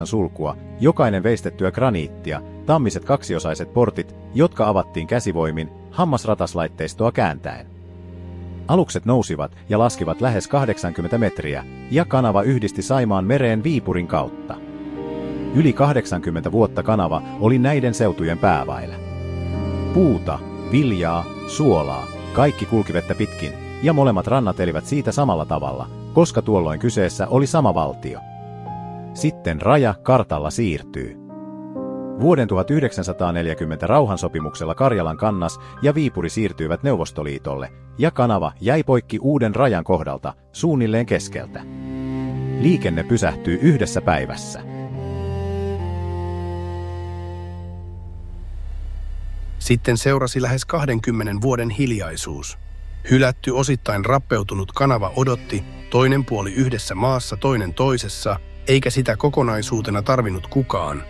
sulkua, jokainen veistettyä graniittia, tammiset kaksiosaiset portit, jotka avattiin käsivoimin, hammasrataslaitteistoa kääntäen. Alukset nousivat ja laskivat lähes 80 metriä, ja kanava yhdisti Saimaan mereen Viipurin kautta. Yli 80 vuotta kanava oli näiden seutujen pääväylä. Puuta, viljaa, suolaa, kaikki kulki vettä pitkin, ja molemmat rannat elivät siitä samalla tavalla, koska tuolloin kyseessä oli sama valtio. Sitten raja kartalla siirtyy. Vuoden 1940 rauhansopimuksella Karjalan kannas ja Viipuri siirtyivät Neuvostoliitolle, ja kanava jäi poikki uuden rajan kohdalta, suunnilleen keskeltä. Liikenne pysähtyy yhdessä päivässä. Sitten seurasi lähes 20 vuoden hiljaisuus. Hylätty, osittain rappeutunut kanava odotti, toinen puoli yhdessä maassa, toinen toisessa, eikä sitä kokonaisuutena tarvinnut kukaan.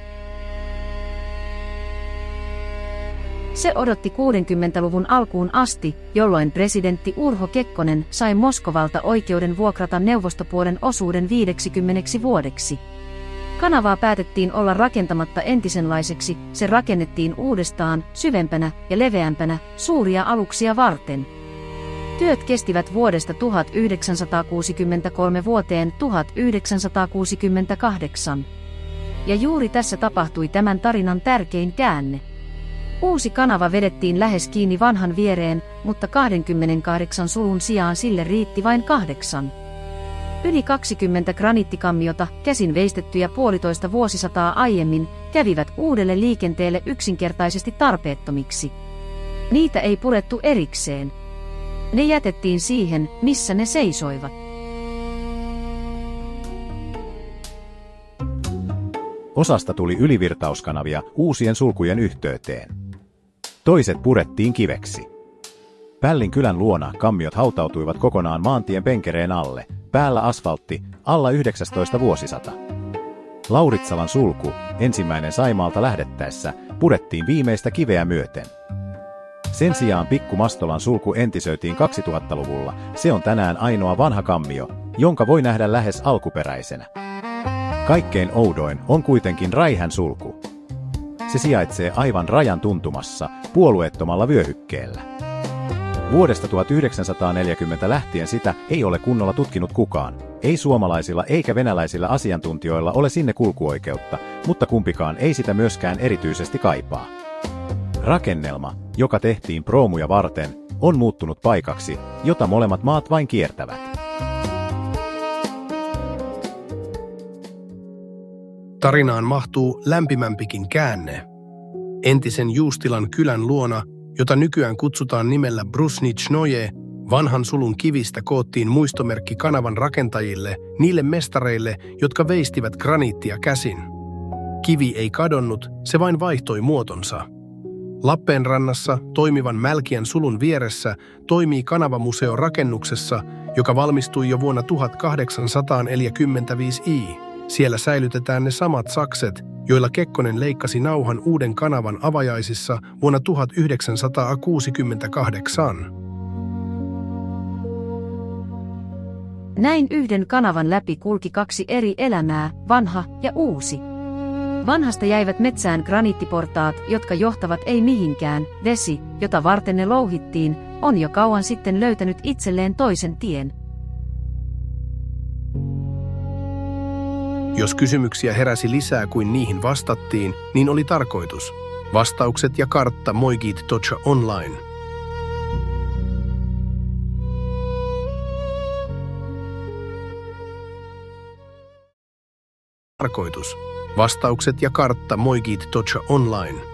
Se odotti 60-luvun alkuun asti, jolloin presidentti Urho Kekkonen sai Moskovalta oikeuden vuokrata neuvostopuolen osuuden 50 vuodeksi. Kanavaa päätettiin olla rakentamatta entisenlaiseksi, se rakennettiin uudestaan, syvempänä ja leveämpänä, suuria aluksia varten. Työt kestivät vuodesta 1963 vuoteen 1968. Ja juuri tässä tapahtui tämän tarinan tärkein käänne. Uusi kanava vedettiin lähes kiinni vanhan viereen, mutta 28 sulun sijaan sille riitti vain 8. Yli 20 graniittikammiota, käsin veistettyjä 1,5 vuosisataa aiemmin, kävivät uudelle liikenteelle yksinkertaisesti tarpeettomiksi. Niitä ei purettu erikseen. Ne jätettiin siihen, missä ne seisoivat. Osasta tuli ylivirtauskanavia uusien sulkujen yhteyteen. Toiset purettiin kiveksi. Pällin kylän luona kammiot hautautuivat kokonaan maantien penkereen alle, päällä asfaltti, alla 19 vuosisata. Lauritsalan sulku, ensimmäinen Saimaalta lähdettäessä, purettiin viimeistä kiveä myöten. Sen sijaan Pikku Mastolan sulku entisöitiin 2000-luvulla, se on tänään ainoa vanha kammio, jonka voi nähdä lähes alkuperäisenä. Kaikkein oudoin on kuitenkin Räihän sulku. Se sijaitsee aivan rajan tuntumassa, puolueettomalla vyöhykkeellä. Vuodesta 1940 lähtien sitä ei ole kunnolla tutkinut kukaan. Ei suomalaisilla eikä venäläisillä asiantuntijoilla ole sinne kulkuoikeutta, mutta kumpikaan ei sitä myöskään erityisesti kaipaa. Rakennelma, joka tehtiin proomuja varten, on muuttunut paikaksi, jota molemmat maat vain kiertävät. Tarinaan mahtuu lämpimämpikin käänne. Entisen Juustilan kylän luona, jota nykyään kutsutaan nimellä Brusnichnoje, vanhan sulun kivistä koottiin muistomerkki kanavan rakentajille, niille mestareille, jotka veistivät graniittia käsin. Kivi ei kadonnut, se vain vaihtoi muotonsa. Lappeenrannassa toimivan Mälkiän sulun vieressä toimii kanavamuseo rakennuksessa, joka valmistui jo vuonna 1845. Siellä säilytetään ne samat sakset, joilla Kekkonen leikkasi nauhan uuden kanavan avajaisissa vuonna 1968. Näin yhden kanavan läpi kulki 2 eri elämää, vanha ja uusi. Vanhasta jäivät metsään graniittiportaat, jotka johtavat ei mihinkään, vesi, jota varten ne louhittiin, on jo kauan sitten löytänyt itselleen toisen tien. Jos kysymyksiä heräsi lisää kuin niihin vastattiin, niin oli tarkoitus. Vastaukset ja kartta Moigit.online. Tarkoitus. Vastaukset ja kartta Moigit.online.